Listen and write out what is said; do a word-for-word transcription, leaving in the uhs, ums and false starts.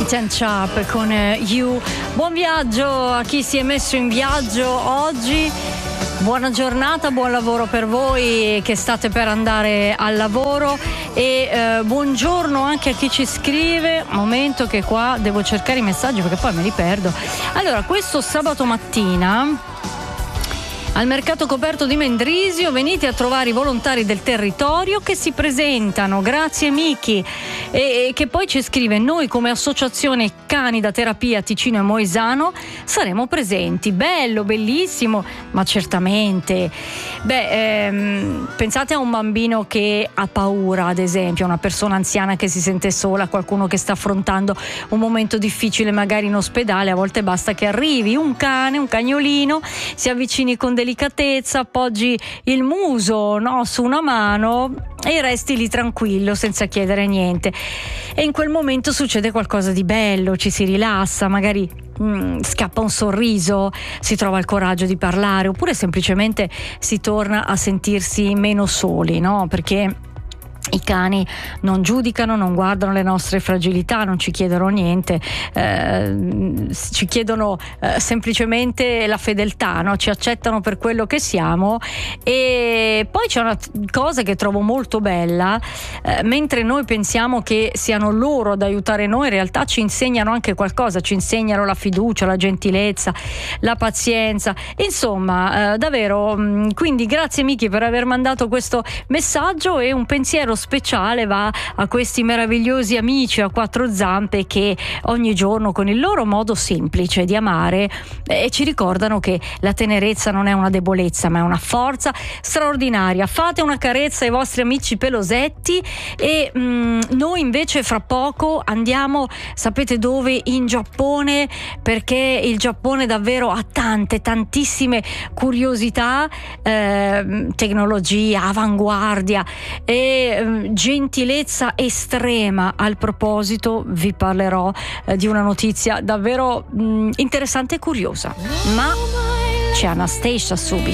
Ten Sharp con You. Buon viaggio a chi si è messo in viaggio oggi. Buona giornata, buon lavoro per voi che state per andare al lavoro e eh, buongiorno anche a chi ci scrive. Momento che qua devo cercare i messaggi perché poi me li perdo. Allora, questo sabato mattina al mercato coperto di Mendrisio venite a trovare i volontari del territorio che si presentano, grazie Miki, e, e che poi ci scrive: noi come associazione Cani da Terapia Ticino e Moesano saremo presenti. Bello, bellissimo, ma certamente. Beh, ehm, pensate a un bambino che ha paura, ad esempio, una persona anziana che si sente sola, qualcuno che sta affrontando un momento difficile magari in ospedale. A volte basta che arrivi un cane, un cagnolino, si avvicini con delicatezza, appoggi il muso, no, su una mano e resti lì tranquillo senza chiedere niente, e in quel momento succede qualcosa di bello, ci si rilassa, magari mm, scappa un sorriso, si trova il coraggio di parlare, oppure semplicemente si torna a sentirsi meno soli, no? Perché i cani non giudicano, non guardano le nostre fragilità, non ci chiedono niente, eh, ci chiedono eh, semplicemente la fedeltà, no? Ci accettano per quello che siamo. E poi c'è una cosa che trovo molto bella, eh, mentre noi pensiamo che siano loro ad aiutare noi, in realtà ci insegnano anche qualcosa, ci insegnano la fiducia, la gentilezza, la pazienza, insomma eh, davvero. Mh, quindi grazie Miki per aver mandato questo messaggio, e un pensiero speciale va a questi meravigliosi amici a quattro zampe che ogni giorno con il loro modo semplice di amare eh, ci ricordano che la tenerezza non è una debolezza ma è una forza straordinaria. Fate una carezza ai vostri amici pelosetti e mh, noi invece fra poco andiamo, sapete dove? In Giappone, perché il Giappone davvero ha tante tantissime curiosità, eh, tecnologia, avanguardia e gentilezza estrema. Al proposito vi parlerò eh, di una notizia davvero mh, interessante e curiosa, ma c'è Anastasia subito.